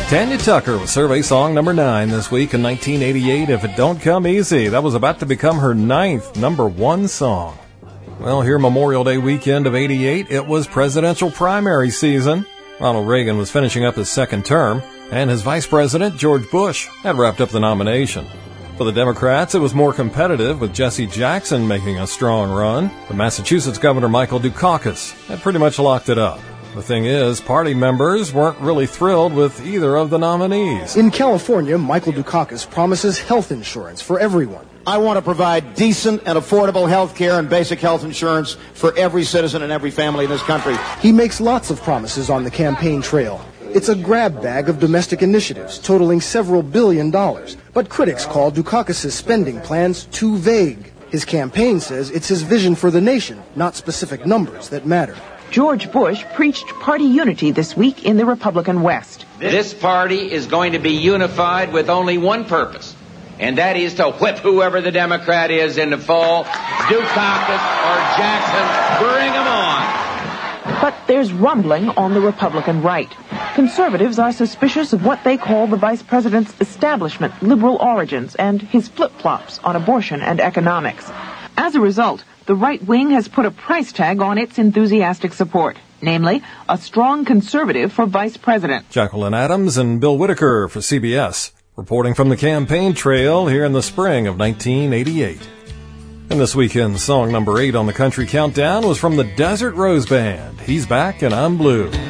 Tanya Tucker with survey song number 9 this week in 1988, If It Don't Come Easy. That was about to become her 9th #1 song. Well, here Memorial Day weekend of 88, it was presidential primary season. Ronald Reagan was finishing up his second term, and his vice president, George Bush, had wrapped up the nomination. For the Democrats, it was more competitive, with Jesse Jackson making a strong run, but Massachusetts Governor Michael Dukakis had pretty much locked it up. The thing is, party members weren't really thrilled with either of the nominees. In California, Michael Dukakis promises health insurance for everyone. I want to provide decent and affordable health care and basic health insurance for every citizen and every family in this country. He makes lots of promises on the campaign trail. It's a grab bag of domestic initiatives totaling several $billions. But critics call Dukakis' spending plans too vague. His campaign says it's his vision for the nation, not specific numbers, that matter. George Bush preached party unity this week in the Republican West. This party is going to be unified with only one purpose, and that is to whip whoever the Democrat is in the fall, Dukakis or Jackson, bring them on. But there's rumbling on the Republican right. Conservatives are suspicious of what they call the vice president's establishment, liberal origins, and his flip-flops on abortion and economics. As a result, the right wing has put a price tag on its enthusiastic support, namely, a strong conservative for vice president. Jacqueline Adams and Bill Whitaker for CBS, reporting from the campaign trail here in the spring of 1988. And this weekend's song number 8 on the Country Countdown was from the Desert Rose Band. He's Back and I'm Blue.